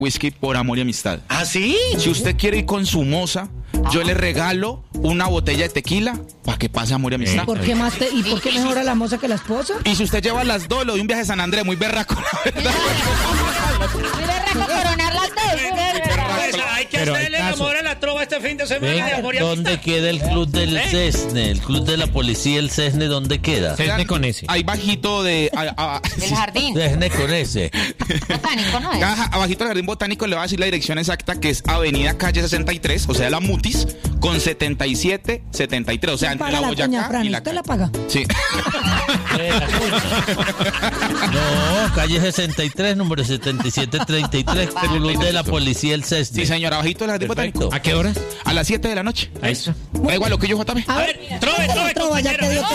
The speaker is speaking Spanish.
whisky por amor y amistad. ¿Ah, sí? Si usted quiere ir con su moza, yo le regalo una botella de tequila para que pase amor y amistad. ¿Por qué ¿Y por qué mejora la moza que la esposa? Y si usted lleva las dos, lo de un viaje a San Andrés, muy berraco, la verdad. Muy berraco coronar las dos. Hay que Pero hacerle el hay caso. amor a la trova este fin de semana de amor y ¿Dónde amistad. queda el club del Cesne? El club de la policía, el Cesne, ¿dónde queda? Cesne con ese. Ahí bajito de... El jardín. Cesne con ese. Botánico, ¿no es? Abajito del Jardín Botánico le voy a decir la dirección exacta, que es Avenida Calle 63, o sea, la Mutis, con 7773, o sea, entre Paga la la cuña, Boyacá Fran, y la ¿usted la paga? Sí. No, calle 63, número 7733, club de la policía, el Cesne. Sí, señor, abajito del Jardín Perfecto. Botánico. ¿A qué hora? A las 7 de la noche. Ahí está. Da igual lo que yo, JP. A ver, trove, Trova, ya compañero. te dio